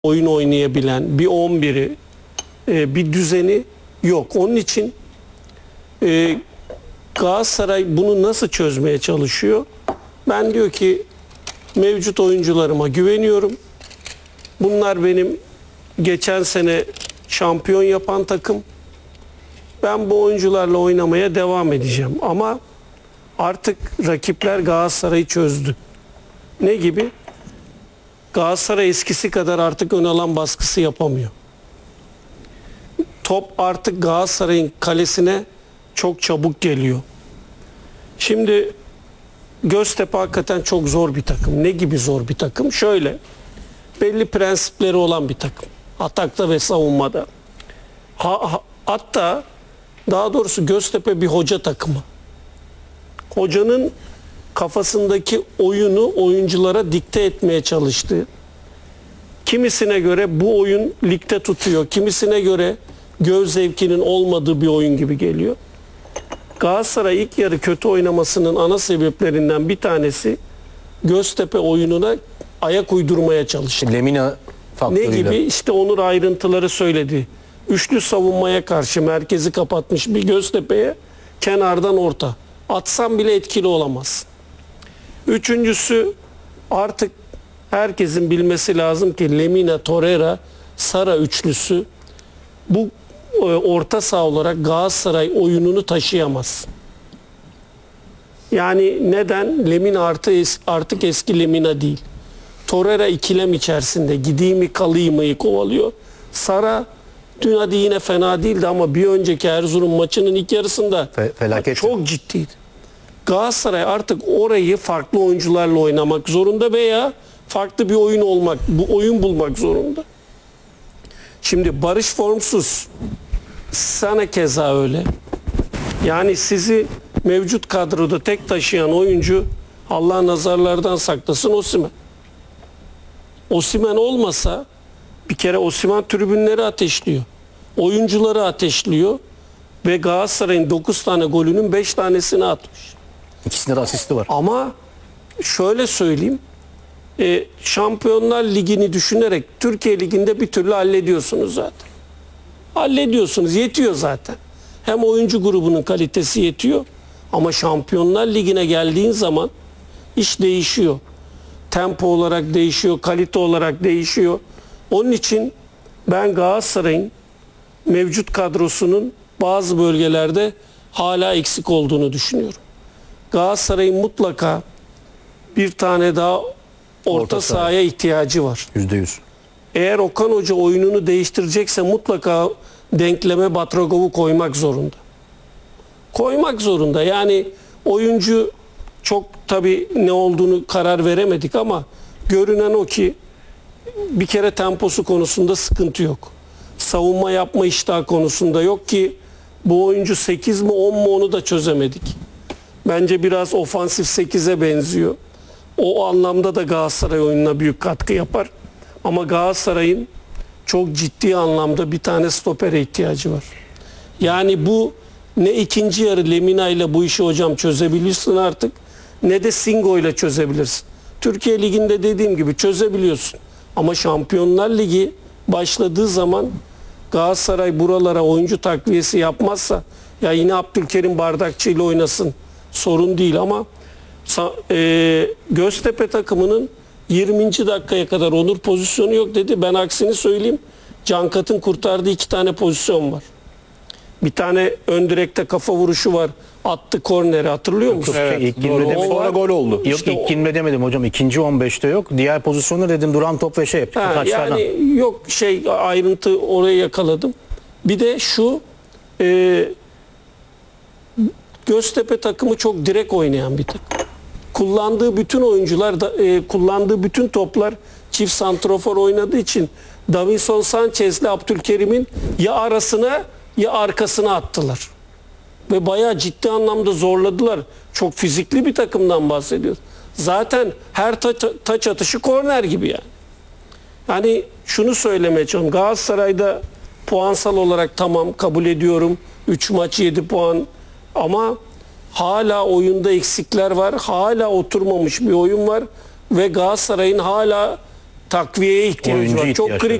oyun oynayabilen bir 11'i, bir düzeni yok. Onun için Galatasaray bunu nasıl çözmeye çalışıyor? Ben diyor ki mevcut oyuncularıma güveniyorum. Bunlar benim geçen sene şampiyon yapan takım. Ben bu oyuncularla oynamaya devam edeceğim. Ama artık rakipler Galatasaray'ı çözdü. Ne gibi? Galatasaray eskisi kadar artık ön alan baskısı yapamıyor. Top artık Galatasaray'ın kalesine çok çabuk geliyor. Şimdi Göztepe hakikaten çok zor bir takım. Ne gibi zor bir takım? Şöyle, belli prensipleri olan bir takım. Atakta ve savunmada. Hatta daha doğrusu Göztepe bir hoca takımı. Hocanın kafasındaki oyunu oyunculara dikte etmeye çalıştığı. Kimisine göre bu oyun ligde tutuyor. Kimisine göre göz zevkinin olmadığı bir oyun gibi geliyor. Galatasaray ilk yarı kötü oynamasının ana sebeplerinden bir tanesi Göztepe oyununa ayak uydurmaya çalıştı. Lemina faktörüyle. Ne gibi? İşte Onur ayrıntıları söyledi. Üçlü savunmaya karşı merkezi kapatmış bir Göztepe'ye kenardan orta. Atsan bile etkili olamazsın. Üçüncüsü, artık herkesin bilmesi lazım ki Lemina, Torreira, Sara üçlüsü bu orta saha olarak Galatasaray oyununu taşıyamaz. Yani neden? Lemina artık eski Lemina değil. Torreira ikilem içerisinde gideyim mi kalayım mı kovalıyor. Sara dün hadi yine fena değildi ama bir önceki Erzurum maçının ilk yarısında çok ciddiydi. Galatasaray artık orayı farklı oyuncularla oynamak zorunda veya farklı bir oyun bulmak zorunda. Şimdi Barış formsuz. Sana keza öyle. Yani sizi mevcut kadroda tek taşıyan oyuncu, Allah nazarlardan saklasın, Osimhen. Osimhen olmasa bir kere Osimhen tribünleri ateşliyor. Oyuncuları ateşliyor ve Galatasaray'ın 9 tane golünün 5 tanesini atmış. İkisinde de asisti var. Ama şöyle söyleyeyim. Şampiyonlar Ligi'ni düşünerek Türkiye Ligi'nde bir türlü hallediyorsunuz zaten. Hallediyorsunuz. Yetiyor zaten. Hem oyuncu grubunun kalitesi yetiyor ama Şampiyonlar Ligi'ne geldiğin zaman iş değişiyor. Tempo olarak değişiyor, kalite olarak değişiyor. Onun için ben Galatasaray'ın mevcut kadrosunun bazı bölgelerde hala eksik olduğunu düşünüyorum. Galatasaray'ın mutlaka bir tane daha orta sahaya ihtiyacı var. %100. Eğer Okan Hoca oyununu değiştirecekse mutlaka denkleme Batragov'u koymak zorunda. Koymak zorunda. Yani oyuncu çok tabii ne olduğunu karar veremedik ama görünen o ki bir kere temposu konusunda sıkıntı yok. Savunma yapma iştahı konusunda yok ki bu oyuncu 8 mi 10 mu onu da çözemedik. Bence biraz ofansif 8'e benziyor. O anlamda da Galatasaray oyununa büyük katkı yapar. Ama Galatasaray'ın çok ciddi anlamda bir tane stopere ihtiyacı var. Yani bu ne ikinci yarı Lemina ile bu işi hocam çözebilirsin artık, ne de Singo ile çözebilirsin. Türkiye Ligi'nde dediğim gibi çözebiliyorsun. Ama Şampiyonlar Ligi başladığı zaman Galatasaray buralara oyuncu takviyesi yapmazsa, ya yine Abdülkerim Bardakçı ile oynasın, sorun değil ama Göztepe takımının 20. dakikaya kadar Onur pozisyonu yok dedi. Ben aksini söyleyeyim. Cankat'ın kurtardığı 2 tane pozisyon var. Bir tane ön direkte kafa vuruşu var. Attı korneri, hatırlıyor musun? Evet, ilk sonra gol oldu. Yok, İşte ilk girme demedim hocam. İkinci 15'te yok. Diğer pozisyonlar dedim, duran top ve şey. Yani yok ayrıntı oraya yakaladım. Bir de şu Göztepe takımı çok direkt oynayan bir takım. Kullandığı bütün oyuncular kullandığı bütün toplar çift santrofor oynadığı için Davinson Sanchez'le Abdülkerim'in ya arasına ya arkasına attılar. Ve bayağı ciddi anlamda zorladılar. Çok fizikli bir takımdan bahsediyoruz. Zaten her taç atışı korner gibi yani. Yani şunu söylemeye çalışıyorum. Galatasaray'da puansal olarak tamam, kabul ediyorum. 3 maç 7 puan ama hala oyunda eksikler var. Hala oturmamış bir oyun var. Ve Galatasaray'ın hala takviyeye ihtiyacı Oyuncu var. Çok ihtiyaçları.